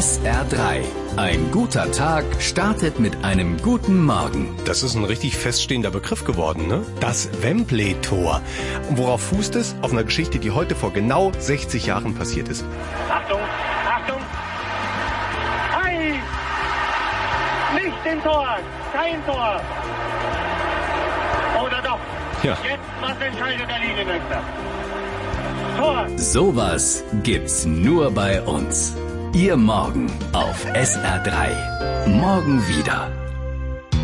SR3. Ein guter Tag startet mit einem guten Morgen. Das ist ein richtig feststehender Begriff geworden, ne? Das Wembley-Tor. Und worauf fußt es? Auf einer Geschichte, die heute vor genau 60 Jahren passiert ist. Achtung, Achtung! Ei! Nicht im Tor! Kein Tor! Oder doch? Ja. Jetzt, was entscheidet der Linienrichter? Tor! Sowas gibt's nur bei uns. Ihr Morgen auf SR3. Morgen wieder.